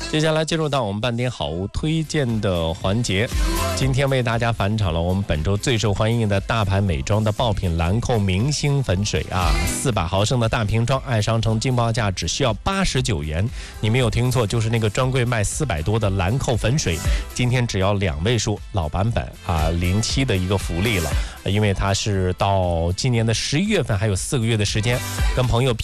接下来进入到我们半点好物推荐的环节，今天为大家返场了我们本周最受欢迎的大牌美妆的爆品兰蔻明星粉水啊，400毫升的大瓶装，爱商城惊报价只需要89元，你没有听错，就是那个专柜卖400多的兰蔻粉水，今天只要2位数老版本啊，07的一个福利了，因为它是到今年的11月份还有4个月的时间，跟朋友